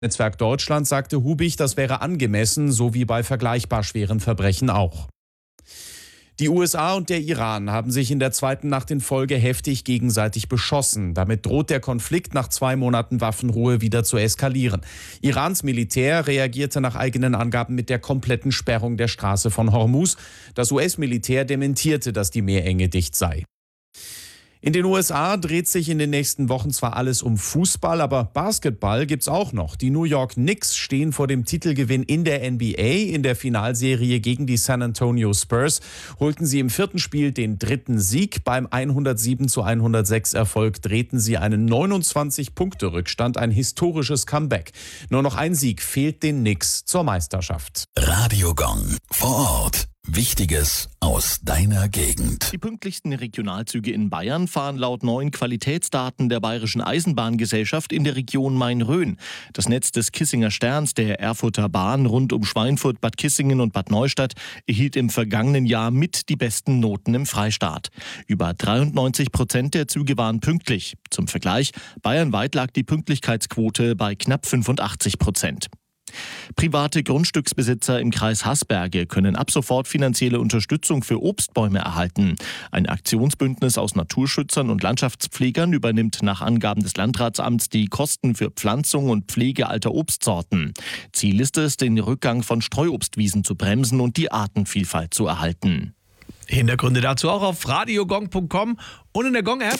Netzwerk Deutschland sagte Hubig, das wäre angemessen, so wie bei vergleichbar schweren Verbrechen auch. Die USA und der Iran haben sich in der zweiten Nacht in Folge heftig gegenseitig beschossen. Damit droht der Konflikt nach 2 Monaten Waffenruhe wieder zu eskalieren. Irans Militär reagierte nach eigenen Angaben mit der kompletten Sperrung der Straße von Hormuz. Das US-Militär dementierte, dass die Meerenge dicht sei. In den USA dreht sich in den nächsten Wochen zwar alles um Fußball, aber Basketball gibt's auch noch. Die New York Knicks stehen vor dem Titelgewinn in der NBA. In der Finalserie gegen die San Antonio Spurs holten sie im 4. Spiel den 3. Sieg. Beim 107:106 Erfolg drehten sie einen 29-Punkte-Rückstand, ein historisches Comeback. Nur noch ein Sieg fehlt den Knicks zur Meisterschaft. Radio Gong vor Ort. Wichtiges aus deiner Gegend. Die pünktlichsten Regionalzüge in Bayern fahren laut neuen Qualitätsdaten der Bayerischen Eisenbahngesellschaft in der Region Main-Rhön. Das Netz des Kissinger Sterns der Erfurter Bahn rund um Schweinfurt, Bad Kissingen und Bad Neustadt erhielt im vergangenen Jahr mit die besten Noten im Freistaat. Über 93% der Züge waren pünktlich. Zum Vergleich, bayernweit lag die Pünktlichkeitsquote bei knapp 85%. Private Grundstücksbesitzer im Kreis Haßberge können ab sofort finanzielle Unterstützung für Obstbäume erhalten. Ein Aktionsbündnis aus Naturschützern und Landschaftspflegern übernimmt nach Angaben des Landratsamts die Kosten für Pflanzung und Pflege alter Obstsorten. Ziel ist es, den Rückgang von Streuobstwiesen zu bremsen und die Artenvielfalt zu erhalten. Hintergründe dazu auch auf radiogong.com und in der Gong-App.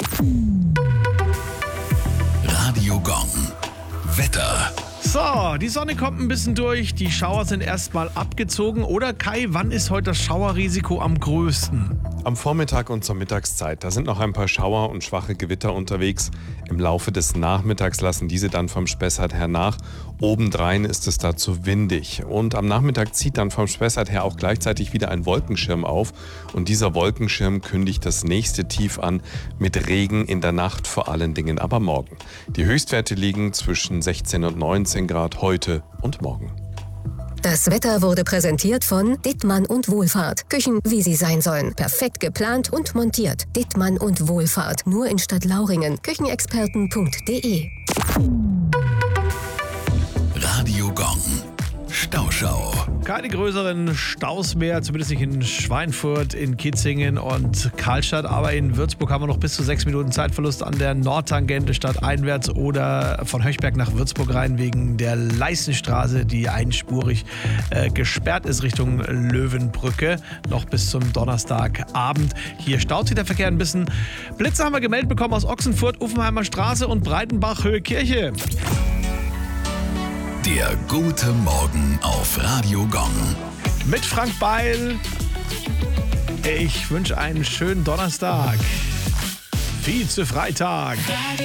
Radio Gong. Wetter. So, die Sonne kommt ein bisschen durch, die Schauer sind erstmal abgezogen. Oder Kai, wann ist heute das Schauerrisiko am größten? Am Vormittag und zur Mittagszeit. Da sind noch ein paar Schauer und schwache Gewitter unterwegs. Im Laufe des Nachmittags lassen diese dann vom Spessart her nach. Obendrein ist es dazu windig. Und am Nachmittag zieht dann vom Spessart her auch gleichzeitig wieder ein Wolkenschirm auf. Und dieser Wolkenschirm kündigt das nächste Tief an mit Regen in der Nacht, vor allen Dingen aber morgen. Die Höchstwerte liegen zwischen 16 und 19 Grad heute und morgen. Das Wetter wurde präsentiert von Dittmann und Wohlfahrt. Küchen, wie sie sein sollen. Perfekt geplant und montiert. Dittmann und Wohlfahrt. Nur in Stadtlauringen. Küchenexperten.de. Radio Gong. Stauschau. Keine größeren Staus mehr, zumindest nicht in Schweinfurt, in Kitzingen und Karlstadt. Aber in Würzburg haben wir noch bis zu 6 Minuten Zeitverlust an der Nordtangente stadteinwärts oder von Höchberg nach Würzburg rein wegen der Leistenstraße, die einspurig gesperrt ist Richtung Löwenbrücke. Noch bis zum Donnerstagabend. Hier staut sich der Verkehr ein bisschen. Blitze haben wir gemeldet bekommen aus Ochsenfurt, Uffenheimer Straße und Breitenbach, Höhe Kirche. Der gute Morgen auf Radio Gong. Mit Frank Beil. Ich wünsche einen schönen Donnerstag. Vize-Freitag.